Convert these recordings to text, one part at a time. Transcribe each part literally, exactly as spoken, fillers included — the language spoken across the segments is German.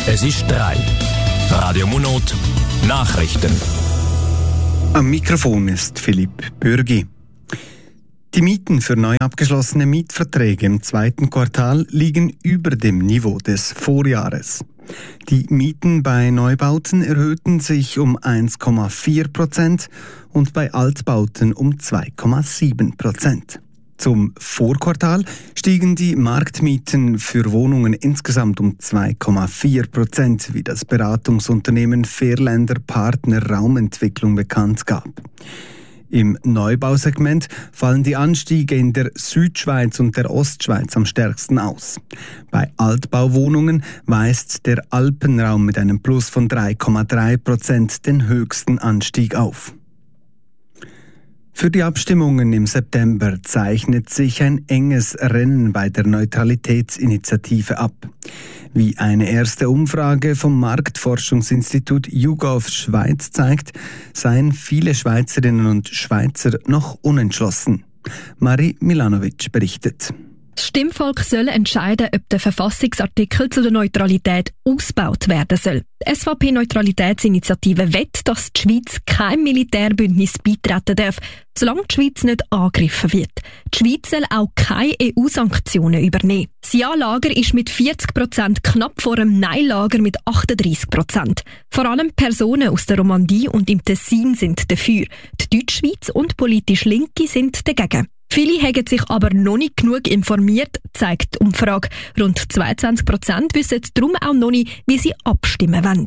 Es ist drei. Radio Monot Nachrichten. Am Mikrofon ist Philipp Bürgi. Die Mieten für neu abgeschlossene Mietverträge im zweiten Quartal liegen über dem Niveau des Vorjahres. Die Mieten bei Neubauten erhöhten sich um eins Komma vier Prozent und bei Altbauten um zwei Komma sieben Prozent. Zum Vorquartal stiegen die Marktmieten für Wohnungen insgesamt um zwei Komma vier Prozent, wie das Beratungsunternehmen Fairländer Partner Raumentwicklung bekannt gab. Im Neubausegment fallen die Anstiege in der Südschweiz und der Ostschweiz am stärksten aus. Bei Altbauwohnungen weist der Alpenraum mit einem Plus von drei Komma drei Prozent den höchsten Anstieg auf. Für die Abstimmungen im September zeichnet sich ein enges Rennen bei der Neutralitätsinitiative ab. Wie eine erste Umfrage vom Marktforschungsinstitut YouGov Schweiz zeigt, seien viele Schweizerinnen und Schweizer noch unentschlossen. Marie Milanovic berichtet. Das Stimmvolk soll entscheiden, ob der Verfassungsartikel zu der Neutralität ausgebaut werden soll. Die S V P-Neutralitätsinitiative wett, dass die Schweiz kein Militärbündnis beitreten darf, solange die Schweiz nicht angegriffen wird. Die Schweiz soll auch keine E U-Sanktionen übernehmen. Das Ja-Lager ist mit vierzig Prozent knapp vor dem Nein-Lager mit achtunddreissig Prozent. Vor allem Personen aus der Romandie und im Tessin sind dafür. Die Deutschschweiz und politisch Linke sind dagegen. Viele haben sich aber noch nicht genug informiert, zeigt die Umfrage. Rund zweiundzwanzig Prozent wissen darum auch noch nicht, wie sie abstimmen wollen.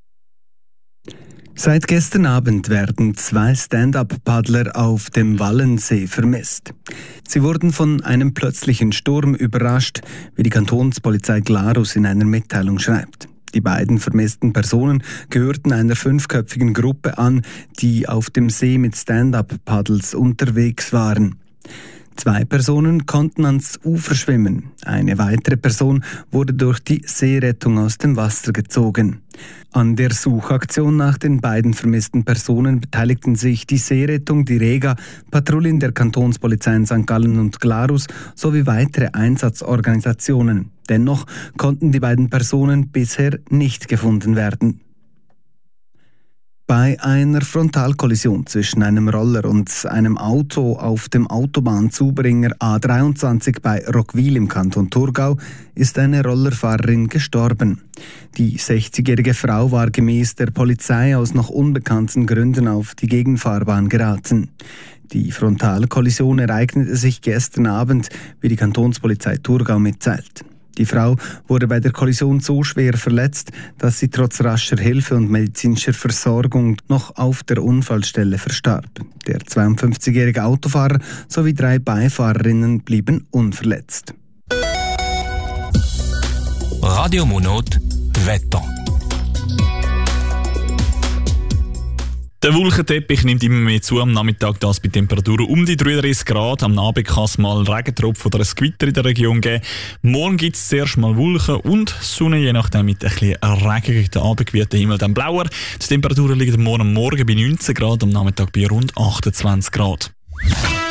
Seit gestern Abend werden zwei Stand-up-Paddler auf dem Wallensee vermisst. Sie wurden von einem plötzlichen Sturm überrascht, wie die Kantonspolizei Glarus in einer Mitteilung schreibt. Die beiden vermissten Personen gehörten einer fünfköpfigen Gruppe an, die auf dem See mit Stand-up-Paddles unterwegs waren. Zwei Personen konnten ans Ufer schwimmen. Eine weitere Person wurde durch die Seerettung aus dem Wasser gezogen. An der Suchaktion nach den beiden vermissten Personen beteiligten sich die Seerettung, die Rega, Patrouillen der Kantonspolizei in Sankt Gallen und Glarus sowie weitere Einsatzorganisationen. Dennoch konnten die beiden Personen bisher nicht gefunden werden. Bei einer Frontalkollision zwischen einem Roller und einem Auto auf dem Autobahnzubringer A dreiundzwanzig bei Roggwil im Kanton Thurgau ist eine Rollerfahrerin gestorben. Die sechzigjährige Frau war gemäß der Polizei aus noch unbekannten Gründen auf die Gegenfahrbahn geraten. Die Frontalkollision ereignete sich gestern Abend, wie die Kantonspolizei Thurgau mitteilt. Die Frau wurde bei der Kollision so schwer verletzt, dass sie trotz rascher Hilfe und medizinischer Versorgung noch auf der Unfallstelle verstarb. Der zweiundfünfzigjährige Autofahrer sowie drei Beifahrerinnen blieben unverletzt. Radio Monot Wetter. Der Wolkenteppich nimmt immer mehr zu am Nachmittag, das bei Temperaturen um die dreiunddreißig Grad. Am Abend kann es mal Regentropfen oder ein Gewitter in der Region geben. Morgen gibt es zuerst mal Wolken und Sonne, je nachdem mit ein bisschen Regen. Gegen den Abend wird der Himmel dann blauer. Die Temperaturen liegen morgen am Morgen bei neunzehn Grad, am Nachmittag bei rund achtundzwanzig Grad.